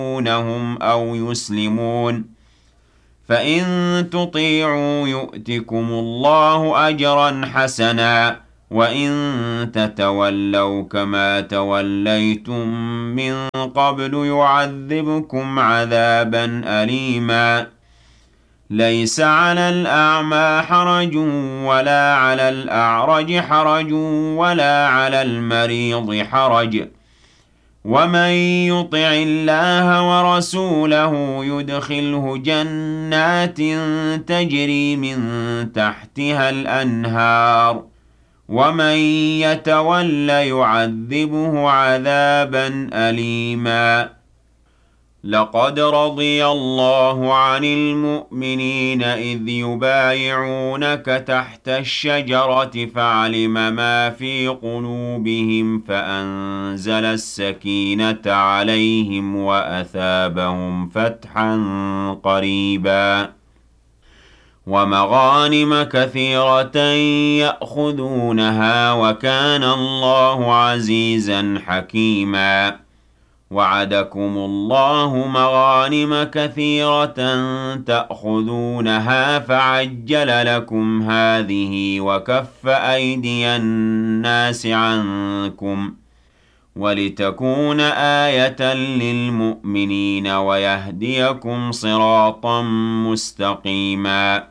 يطيعونهم أو يسلمون فإن تطيعوا يؤتكم الله أجرا حسنا وإن تتولوا كما توليتم من قبل يعذبكم عذابا أليما ليس على الأعمى حرج ولا على الأعرج حرج ولا على المريض حرج ومن يطع الله ورسوله يدخله جنات تجري من تحتها الأنهار ومن يتول يعذبه عذابا أليما لقد رضي الله عن المؤمنين إذ يبايعونك تحت الشجرة فعلم ما في قلوبهم فأنزل السكينة عليهم وأثابهم فتحا قريبا ومغانم كثيرة يأخذونها وكان الله عزيزا حكيما وعدكم الله مغانم كثيرة تأخذونها فعجل لكم هذه وكف أيدي الناس عنكم ولتكون آية للمؤمنين ويهديكم صراطا مستقيما